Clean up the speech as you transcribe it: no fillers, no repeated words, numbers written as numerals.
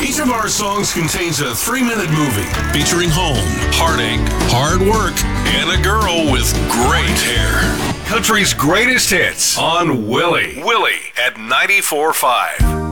Each of our songs contains a 3-minute movie featuring home, heartache, hard work, and a girl with great hair. Country's greatest hits on Willie. Willie at 94.5.